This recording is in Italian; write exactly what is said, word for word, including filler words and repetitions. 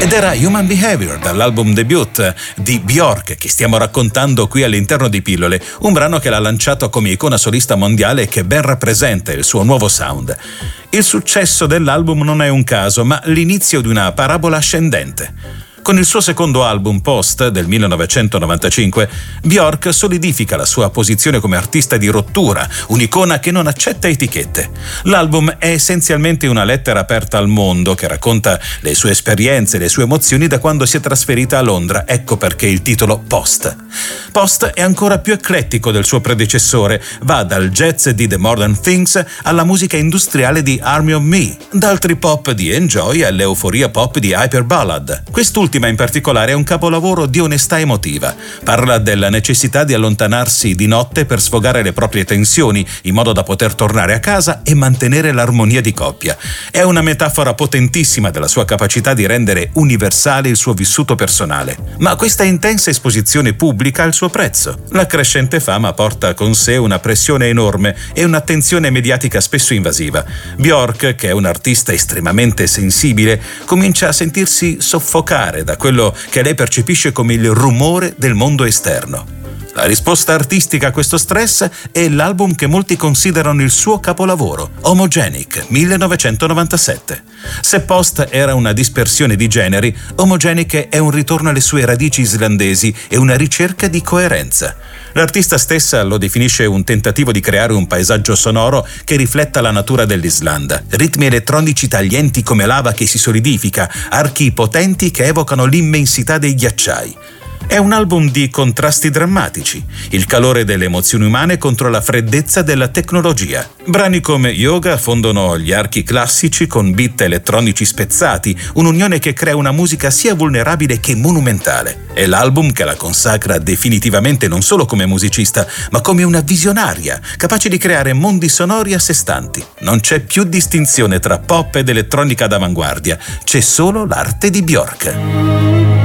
Ed era Human Behavior, dall'album debut di Björk, che stiamo raccontando qui all'interno di Pillole, un brano che l'ha lanciato come icona solista mondiale e che ben rappresenta il suo nuovo sound. Il successo dell'album non è un caso, ma l'inizio di una parabola ascendente. Con il suo secondo album, Post, del millenovecentonovantacinque, Björk solidifica la sua posizione come artista di rottura, un'icona che non accetta etichette. L'album è essenzialmente una lettera aperta al mondo che racconta le sue esperienze e le sue emozioni da quando si è trasferita a Londra, ecco perché il titolo Post. Post è ancora più eclettico del suo predecessore, va dal jazz di The Modern Things alla musica industriale di Army of Me, dal trip hop di Enjoy all'euforia pop di Hyper Ballad. Quest'ultimo in particolare è un capolavoro di onestà emotiva. Parla della necessità di allontanarsi di notte per sfogare le proprie tensioni, in modo da poter tornare a casa e mantenere l'armonia di coppia. È una metafora potentissima della sua capacità di rendere universale il suo vissuto personale. Ma questa intensa esposizione pubblica ha il suo prezzo. La crescente fama porta con sé una pressione enorme e un'attenzione mediatica spesso invasiva. Björk, che è un artista estremamente sensibile, comincia a sentirsi soffocare da quello che lei percepisce come il rumore del mondo esterno. La risposta artistica a questo stress è l'album che molti considerano il suo capolavoro, Homogenic, millenovecentonovantasette. Se Post era una dispersione di generi, Homogenic è un ritorno alle sue radici islandesi e una ricerca di coerenza. L'artista stessa lo definisce un tentativo di creare un paesaggio sonoro che rifletta la natura dell'Islanda. Ritmi elettronici taglienti come lava che si solidifica, archi potenti che evocano l'immensità dei ghiacciai. È un album di contrasti drammatici, il calore delle emozioni umane contro la freddezza della tecnologia. Brani come Yoga fondono gli archi classici con beat elettronici spezzati, un'unione che crea una musica sia vulnerabile che monumentale. È l'album che la consacra definitivamente non solo come musicista, ma come una visionaria, capace di creare mondi sonori a sé stanti. Non c'è più distinzione tra pop ed elettronica d'avanguardia, c'è solo l'arte di Björk.